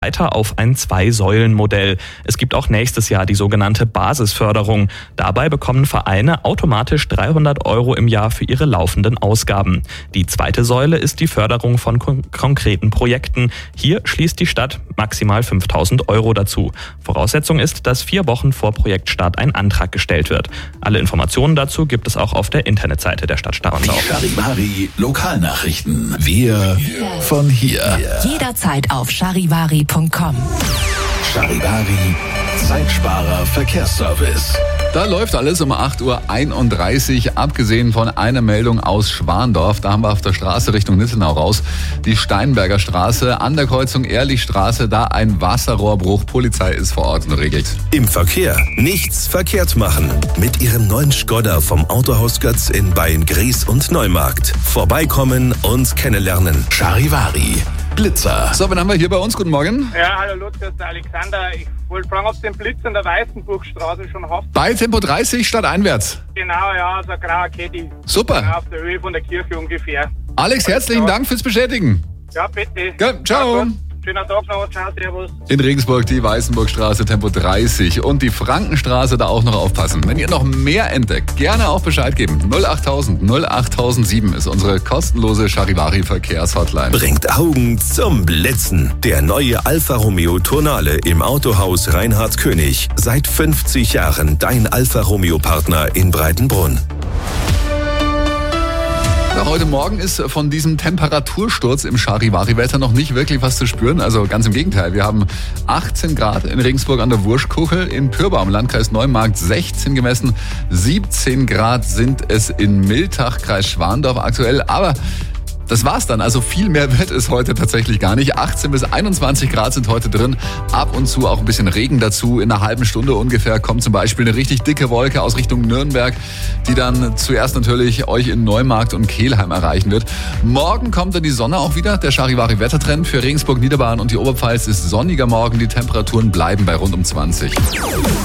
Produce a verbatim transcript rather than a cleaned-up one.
weiter auf ein Zwei-Säulen-Modell. Es gibt auch nächstes Jahr die sogenannte Basisförderung. Dabei bekommen Vereine automatisch dreihundert Euro im Jahr für ihre laufenden Ausgaben. Die zweite Säule ist die Förderung von kon- konkreten Projekten. Hier schließt die Stadt maximal fünftausend Euro dazu. Voraussetzung ist, dass vier Wochen vor Projektstart ein Antrag gestellt wird. Alle Informationen dazu gibt es auch auf der Internetseite der Stadt Starrendorf. Die Charivari Lokalnachrichten. Wir von hier. Jederzeit auf charivari punkt com. Charivari Zeitsparer Verkehrsservice. Da läuft alles um acht Uhr einunddreißig, abgesehen von einer Meldung aus Schwandorf. Da haben wir auf der Straße Richtung Nittenau raus die Steinberger Straße, an der Kreuzung Ehrlichstraße, da ein Wasserrohrbruch. Polizei ist vor Ort und regelt. Im Verkehr nichts verkehrt machen. Mit Ihrem neuen Skoda vom Autohaus Götz in Beilngries und Neumarkt. Vorbeikommen und kennenlernen. Charivari Blitzer. So, wen haben wir hier bei uns? Guten Morgen. Ja, hallo Lutz, das ist der Alexander. Ich wollte fragen, ob ihr den Blitz in der Weißenburgstraße schon habt. Bei Tempo dreißig stadteinwärts. Genau, ja, so ein grauer Caddy. Super. Auf der Höhe von der Kirche ungefähr. Alex, herzlichen Dank fürs Bestätigen. Ja, bitte. Ja, ciao. Ja, schöner Tag noch, ciao, servus. In Regensburg die Weißenburgstraße, Tempo dreißig und die Frankenstraße, da auch noch aufpassen. Wenn ihr noch mehr entdeckt, gerne auch Bescheid geben. null achttausend null achttausendsieben ist unsere kostenlose Charivari-Verkehrshotline. Bringt Augen zum Blitzen. Der neue Alfa Romeo Tonale im Autohaus Reinhard König. Seit fünfzig Jahren dein Alfa Romeo Partner in Breitenbrunn. Ja, heute Morgen ist von diesem Temperatursturz im Charivari-Wetter noch nicht wirklich was zu spüren. Also ganz im Gegenteil. Wir haben achtzehn Grad in Regensburg an der Wurschkuchel, in Pyrbaum, Landkreis Neumarkt sechzehn gemessen. siebzehn Grad sind es in Miltach, Kreis Schwandorf aktuell. Aber das war's dann. Also viel mehr wird es heute tatsächlich gar nicht. achtzehn bis einundzwanzig Grad sind heute drin. Ab und zu auch ein bisschen Regen dazu. In einer halben Stunde ungefähr kommt zum Beispiel eine richtig dicke Wolke aus Richtung Nürnberg, die dann zuerst natürlich euch in Neumarkt und Kelheim erreichen wird. Morgen kommt dann die Sonne auch wieder. Der Charivari-Wettertrend für Regensburg, Niederbayern und die Oberpfalz ist sonniger morgen. Die Temperaturen bleiben bei rund um zwanzig.